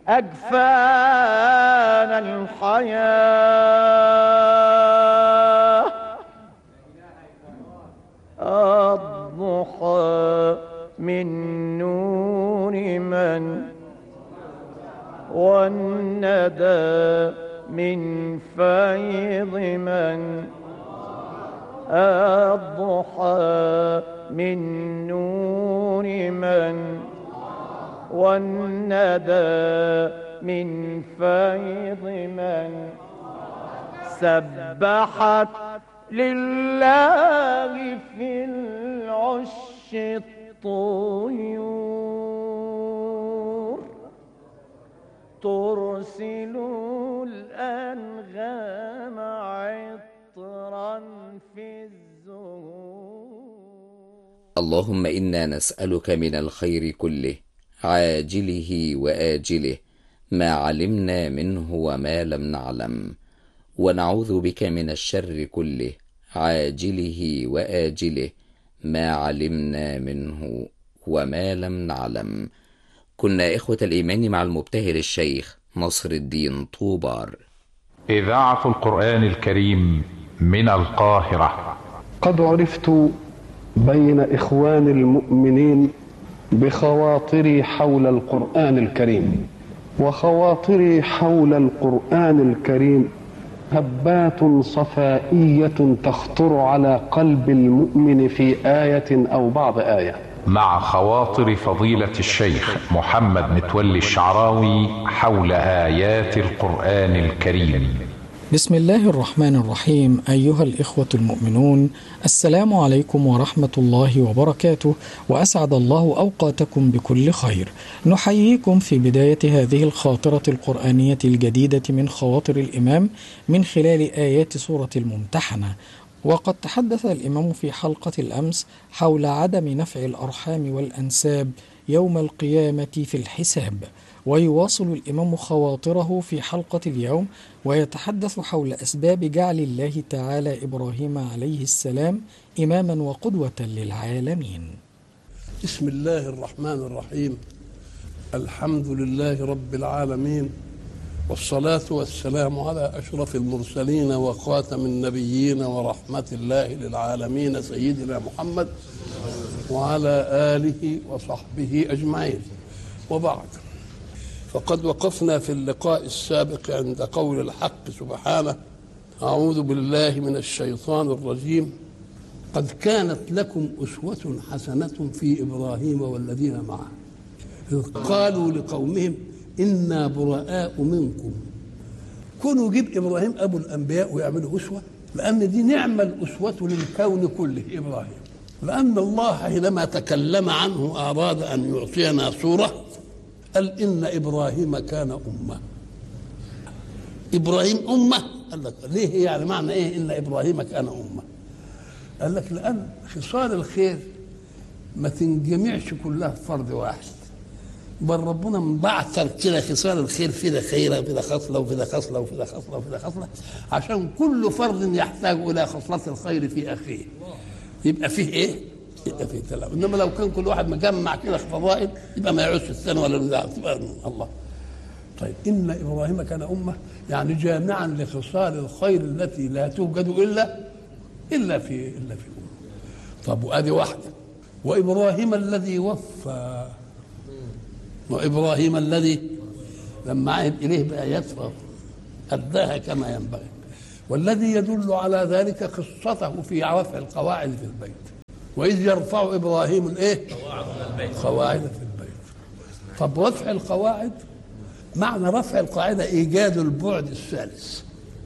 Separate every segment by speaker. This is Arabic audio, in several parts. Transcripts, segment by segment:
Speaker 1: أجفانا الحياة الضحى من نور من والندى من فيض من الضحى من نور من والندى من فيض من سبحت لله في العش الطيور ترسل الأنغام عطرا في الزهور.
Speaker 2: اللهم إنا نسألك من الخير كله عاجله وآجله ما علمنا منه وما لم نعلم، ونعوذ بك من الشر كله عاجله وآجله ما علمنا منه وما لم نعلم. كنا إخوة الإيمان مع المبتهل الشيخ نصر الدين طوبار.
Speaker 3: إذاعة القرآن الكريم من القاهرة.
Speaker 4: قد عرفت بين إخوان المؤمنين بخواطري حول القرآن الكريم، وخواطري حول القرآن الكريم هبات صفائية تخطر على قلب المؤمن في آية أو بعض آية.
Speaker 3: مع خواطر فضيلة الشيخ محمد متولي الشعراوي حول آيات القرآن الكريم.
Speaker 5: بسم الله الرحمن الرحيم. أيها الإخوة المؤمنون، السلام عليكم ورحمة الله وبركاته، وأسعد الله أوقاتكم بكل خير. نحييكم في بداية هذه الخاطرة القرآنية الجديدة من خواطر الإمام من خلال آيات سورة الممتحنة. وقد تحدث الإمام في حلقة الأمس حول عدم نفع الأرحام والأنساب يوم القيامة في الحساب، ويواصل الإمام خواطره في حلقة اليوم ويتحدث حول أسباب جعل الله تعالى إبراهيم عليه السلام إماما وقدوة للعالمين.
Speaker 4: بسم الله الرحمن الرحيم. الحمد لله رب العالمين، والصلاة والسلام على أشرف المرسلين وخاتم النبيين ورحمة الله للعالمين سيدنا محمد وعلى آله وصحبه أجمعين. وبعد، فقد وقفنا في اللقاء السابق عند قول الحق سبحانه: أعوذ بالله من الشيطان الرجيم، قد كانت لكم أسوة حسنة في إبراهيم والذين معه إذ قالوا لقومهم إنا براء منكم. كونوا يجيب إبراهيم أبو الأنبياء ويعملوا أسوة، لأن دي نعمة الأسوة للكون كله إبراهيم، لأن الله حينما تكلم عنه أراد أن يعطينا صورة، قال إن إبراهيم كان أمة. إبراهيم أمة، قال لك ليه؟ يعني معنى إيه إن إبراهيم كان أمة؟ قال لك لأن خصال الخير ما تنجمعش كلها في فرد واحد، بل ربنا مبعثر كده خصال الخير في ده خيرة وفي ده خصلة وفي ده خصلة وفي ده خصلة وفي ده خصلة، عشان كل فرد يحتاج إلى خصلة الخير في أخيه، يبقى فيه إيه؟ يبقى فيه تلعب. إنما لو كان كل واحد مجمع كده في فضائل يبقى ما يعوز الثاني ولا النزاع، تبقى الله. طيب، إن إبراهيم كان أمة يعني جامعا لخصال الخير التي لا توجد إلا في أمة. طب وأدي واحدة. وإبراهيم الذي وفى، وإبراهيم الذي لما عهد إليه بآيات أداها كما ينبغي، والذي يدل على ذلك قصته في رفع القواعد في البيت، وإذ يرفع إبراهيم قواعد في البيت. طب رفع القواعد، معنى رفع القاعدة إيجاد البعد الثالث،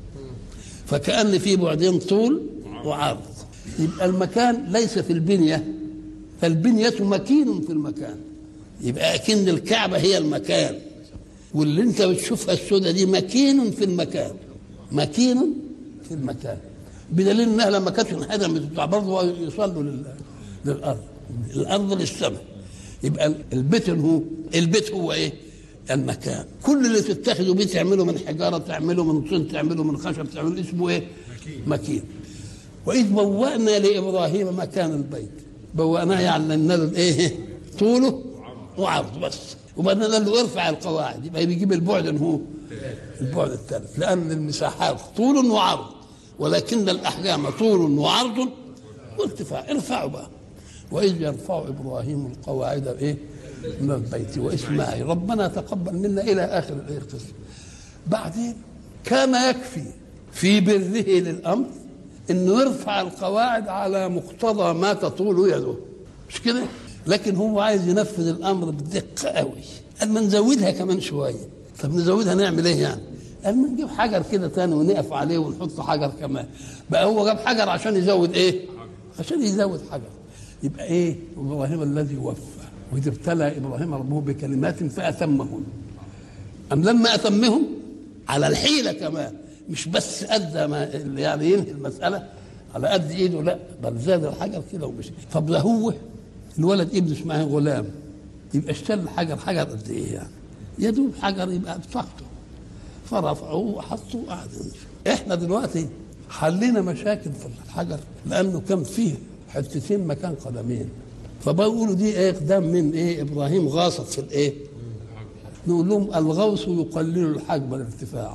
Speaker 4: فكأن في بعدين طول وعرض، يبقى المكان ليس في البنية، فالبنية مكين في المكان، يبقى أكن الكعبة هي المكان، واللي انت بتشوفها السودة دي مكين في المكان، مكين في المكان، بدليل انها لما كانت انهدمت برضه يصلوا للارض، الارض للسماء. يبقى البيت هو ايه؟ المكان. كل اللي تتخذوا بيه تعمله من حجاره، تعمله من طين، تعمله من خشب، تعمله اسمه ايه؟ مكين. واذ بوأنا لابراهيم مكان البيت، بوأناه يعني لنا ايه؟ طوله وعرض بس، وبعدين قال له ارفع القواعد، يبقى بيجيب البعد هو البعد الثالث، لأن المساحات طول وعرض، ولكن الأحجام طول وعرض وارتفاع. ارفعوا بقى. وإذ يرفع إبراهيم القواعد إيه من البيت وإسماعيل ربنا تقبل منا إلى آخر القصة. بعدين كان يكفي في بره للأمر إنه يرفع القواعد على مقتضى ما تطول يده، مش كده؟ لكن هو عايز ينفذ الأمر بدقة قوي. قال ما نزودها كمان شوية. طب نزودها نعمل إيه يعني؟ قال ما نجيب حجر كده تاني ونقف عليه ونحط حجر كمان. بقى هو جاب حجر عشان يزود إيه؟ عشان يزود حجر. يبقى إيه؟ إبراهيم الذي وفى. وإذ ابتلى إبراهيم ربه بكلمات فأتمهن. أم لما أتمهم على الحيلة كمان، مش بس أدى ما يعني ينهي المسألة على قد إيده، لا بل زاد الحجر كده ومشي. طب ده هو الولد ابن اسماعيل غلام، يبقى اشتل الحجر حجر قد إيه يعني؟ يدوب حجر يبقى بطاقته، فرفعوه وحطوه وقعد. إحنا دلوقتي حلينا مشاكل في الحجر لأنه كان فيه حتتين مكان قدمين، فبقولوا دي ايه اقدام من ايه ابراهيم غاصت في الايه. نقول لهم الغوص يقلل الحجم الارتفاع،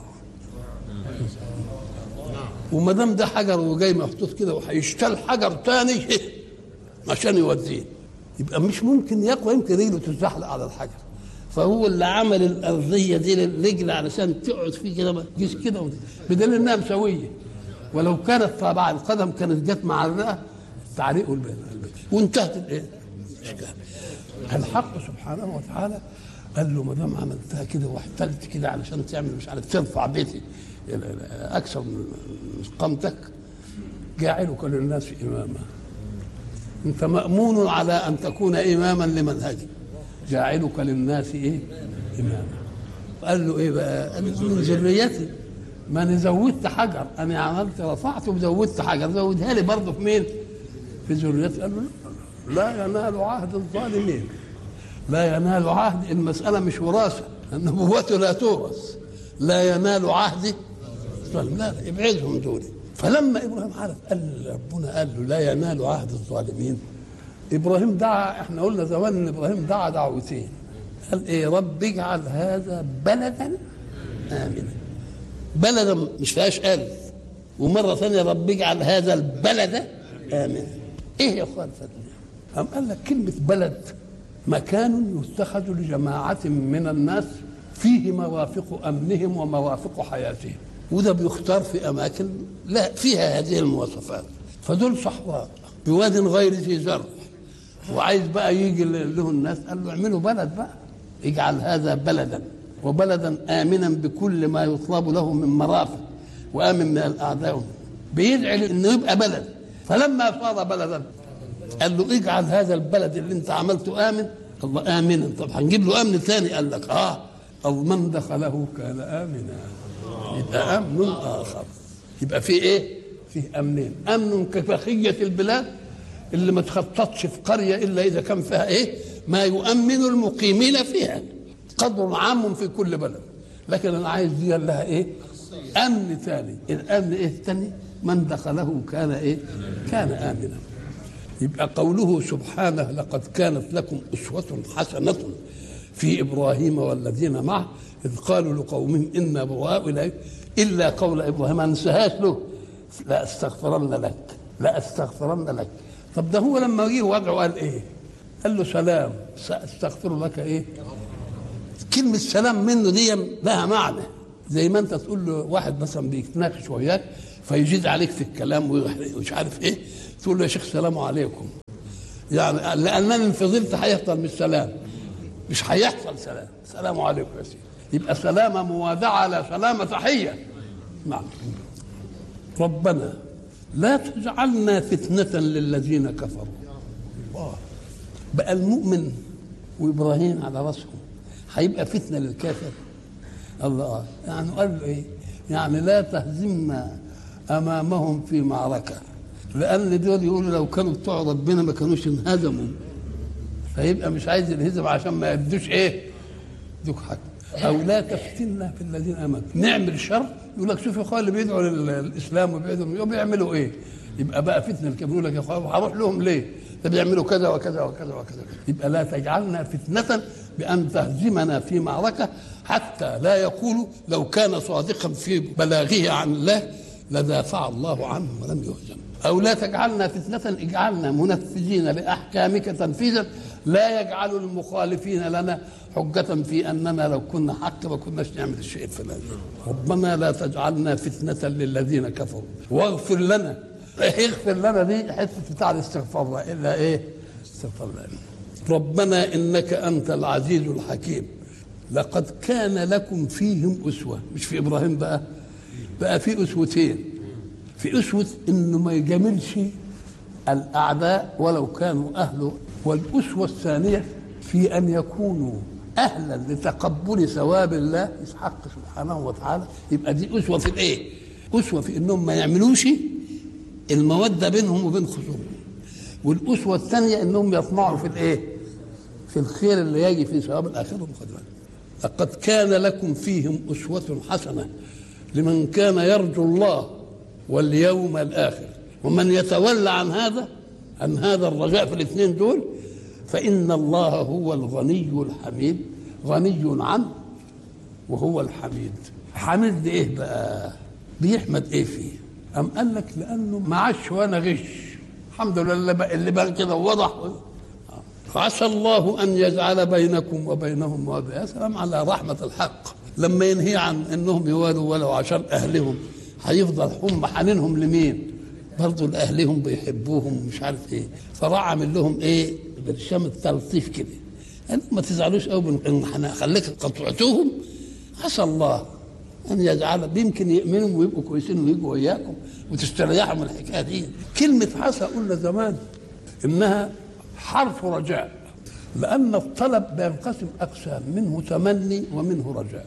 Speaker 4: وما دام ده حجر وجاي محطوط كده وهيشتل حجر تاني عشان يوديه، يبقى مش ممكن يقوى، يمكن رجله تتزحلق على الحجر. فهو اللي عمل الارضيه دي للرجل علشان تقعد فيه كده جيس كده، بدليل انها مسويه، ولو كانت طبعا القدم كانت جت مع الرئه تعليق البيت وانتهت الايه؟ الحق سبحانه وتعالى قال له ما دام عملتها كده واحتلت كده علشان تعمل مش عارف ترفع بيتي اكثر من قامتك، جاعلك للناس اماما. انت مامون على ان تكون اماما لمنهجي، جاعلك للناس ايه؟ اماما. قال له ايه بقى؟ قال له من ذريتي. ما انا زودت حجر، انا عملت رفعت وزودت حجر، زودها لي برضه في مين؟ في ذريتي. قال له لا ينال عهد الظالمين، لا ينال عهد. المسألة مش وراثة، النبوة لا تورث. لا ينال عهد الظالمين، لا ابعدهم دول. فلما ابراهيم عرف قال ربنا قال له لا ينال عهد الظالمين. ابراهيم دعا، احنا قلنا زمان ان ابراهيم دعا دعوتين. قال ايه؟ رب اجعل هذا بلدا آمنا. بلدا مش فيهاش ألف. ومرة ثانية رب اجعل هذا البلد آمنا. ايه يا اخوان فضل؟ قام قال لك كلمة بلد مكان يتخذ لجماعة من الناس فيه موافق أمنهم وموافق حياتهم، وده بيختار في أماكن لا فيها هذه المواصفات. فدول صحراء بواد غير ذي زرع، وعايز بقى يجي له الناس قال له اعملوا بلد بقى، اجعل هذا بلدا وبلدا آمنا بكل ما يطلب له من مرافق وآمن من الأعداء. بيدعي إنه يبقى بلد. فلما صار بلدا قال له اجعل هذا البلد اللي انت عملته آمن. الله آمنا، طب هنجيب له أمن ثاني. قال لك أو من دخله كان آمنا، يبقى أمن آخر. يبقى في إيه؟ فيه أمنين، أمن كبقية البلاد اللي ما تخططش في قرية إلا إذا كان فيها إيه؟ ما يؤمن المقيمين فيها، قدر عام في كل بلد. لكن أنا عايز دي لها إيه؟ أمن ثاني. الأمن إيه الثاني؟ من دخله كان إيه؟ كان آمنا. يبقى قوله سبحانه لقد كانت لكم أسوة حسنة في إبراهيم والذين معه إذ قالوا لقومهم إنا براء إليك إلا قول إبراهيم ما ننساهاش له لا أستغفرن لك، لا أستغفرن لك. طب ده هو لما جه وضعه قال إيه؟ قال له سلام سأستغفر لك إيه؟ كلمة سلام منه دي لها معنى، زي ما أنت تقول له واحد مثلا بيتناقش وياك فيجيد عليك في الكلام ومش عارف إيه، تقول له يا شيخ سلام عليكم، يعني لأنني فضلت هيحصل من السلام، مش هيحصل سلام. سلام عليكم يا سيدي. يبقى سلامة موادعة لا سلامة تحية. نعم. ربنا لا تجعلنا فتنة للذين كفروا. بقى المؤمن وإبراهيم على رأسهم هيبقى فتنة للكافر. الله يعني قال له إيه؟ يعني لا تهزمنا أمامهم في معركة، لأن دول يقولوا لو كانوا بتوع ربنا ما كانوش انهزموا، فيبقى مش عايز ينهزم عشان ما يدوش إيه؟ دوك حاجة. أو لا تفتنا في الذين آمنوا، نعمل شر يقول لك شوف يا أخوان اللي بيدعوا للإسلام وبيدعوا بيعملوا إيه؟ يبقى بقى فتنة الكبير. يقول لك يا أخوان هروح لهم ليه؟ ده بيعملوا كذا وكذا وكذا وكذا. يبقى لا تجعلنا فتنة بأن تهزمنا في معركة، حتى لا يقولوا لو كان صادقا في بلاغه عن الله لدافع الله عنه ولم يهزم. أو لا تجعلنا فتنة، اجعلنا منفذين لأحكامك تنفيذا لا يجعل المخالفين لنا حجة في أننا لو كنا حق ما كناش نعمل الشيء الفلاني. ربنا لا تجعلنا فتنة للذين كفروا واغفر لنا. اغفر لنا دي حته بتاع الاستغفار، الا ايه؟ استغفر لنا. ربنا انك انت العزيز الحكيم لقد كان لكم فيهم اسوه. مش في ابراهيم بقى في اسوتين. في اسوه انه ما يجاملش الاعداء ولو كانوا اهله، والاسوه الثانيه في ان يكونوا اهلا لتقبل ثواب الله حق سبحانه وتعالى. يبقى دي اسوه في الايه؟ اسوه في انهم ما يعملوش المودة بينهم وبين خصومهم. والأسوة الثانية إنهم يطمعوا في الإيه؟ في الخير اللي يجي في ثواب الآخرة والخدمة. لقد كان لكم فيهم أسوة حسنة لمن كان يرجو الله واليوم الآخر، ومن يتولى عن هذا الرجاء في الاثنين دول فإن الله هو الغني الحميد. غني عنه وهو الحميد. حميد دي إيه بقى؟ بيحمد إيه فيه؟ أم قال لك لأنه ما عادش وأنا غش، الحمد لله اللي بقى كده وضح. عسى الله أن يجعل بينكم وبينهم مودة. يا سلام على رحمة الحق، لما ينهي عن أنهم يوالوا ولو عشان أهلهم هيفضل هم حنينهم لمين؟ برضه لأهلهم بيحبوهم مش عارف إيه، فراح عامل لهم إيه؟ برشام التلطيف كده. قال ما تزعلوش قوي إن هنخليك قطعتوهم. عسى الله أن يجعل يمكن يؤمنوا ويبقوا كويسين ويجوا وياكم وتستريحوا من الحكاية دي. كلمة عسى قلنا زمان إنها حرف رجاء، لأن الطلب بينقسم أقسام، منه تمني ومنه رجاء.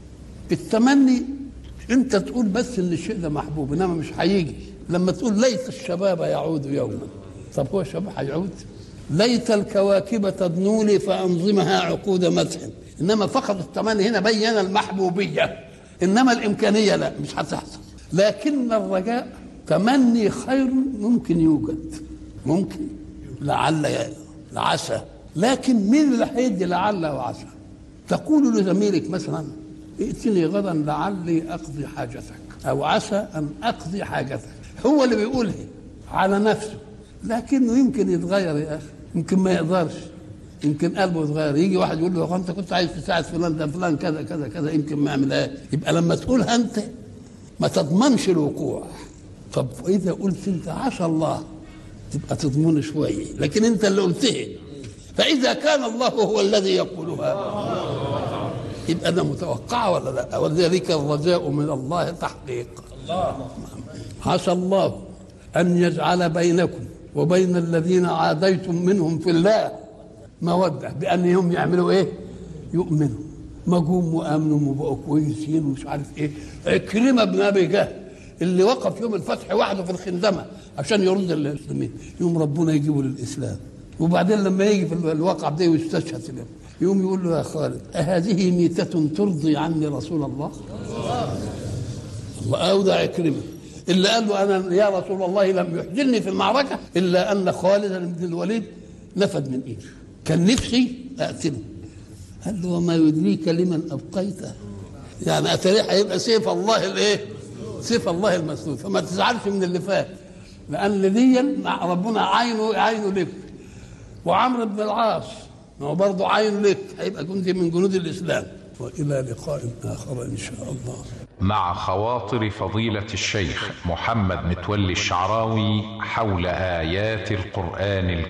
Speaker 4: التمني أنت تقول بس إن الشيء ده محبوب إنما مش هيجي. لما تقول ليت الشباب يعود يوما، طب هو الشباب هيعود؟ ليت الكواكب تدنو لي فأنظمها عقود مدح. إنما فقط التمني هنا بين المحبوبية، إنما الإمكانية لا، مش هتحصل. لكن الرجاء تمني خير ممكن يوجد، ممكن لعل لعسى. لكن مين اللي هيدي لعل وعسى؟ تقول لزميلك مثلا ائتني غدا لعلي أقضي حاجتك، أو عسى أن أقضي حاجتك. هو اللي بيقولها على نفسه، لكنه يمكن يتغير يا أخي، يمكن ما يقدرش، يمكن قلبه يتغير. يجي واحد يقول له انت كنت عايز تساعد فلان، ده فلان كذا كذا كذا، يمكن ما يعملهاش. يبقى لما تقولها انت ما تضمنش الوقوع. طب اذا قلت انت عسى الله تبقى تضمن شويه، لكن انت اللي قلتها. فاذا كان الله هو الذي يقولها يبقى ده متوقع ولا لا؟ وذلك الرجاء من الله تحقيق. عسى الله ان يجعل بينكم وبين الذين عاديتم منهم في الله مودة، بأنهم يعملوا إيه؟ يؤمنوا. ما جم وآمنوا وبقوا كويسين ومش عارف إيه. عكرمة بن أبي جهل اللي وقف يوم الفتح وحده في الخندمة عشان يرد المسلمين، يوم ربنا يجيبه للإسلام. وبعدين لما يجي في الواقع ده ويستشهد له، يوم يقول له يا خالد أهذه ميتة ترضي عني رسول الله؟ الله أودع عكرمة اللي قال له أنا يا رسول الله لم يحزنني في المعركة إلا أن خالد بن الوليد نفد من إيده، كان نفسي أقتله. قال له وما يدريك لمن أبقيته؟ يعني أتريح هيبقى سيف الله الإيه؟ سيف الله المسلول. فما تزعلش من اللي فات، لأن دي ربنا عينه لك. وعمرو بن العاص هو برضه عين لك، هيبقى جندي من جنود الإسلام. وإلى لقاء آخر إن شاء الله.
Speaker 3: مع خواطر فضيلة الشيخ محمد متولي الشعراوي حول آيات القرآن الكريم.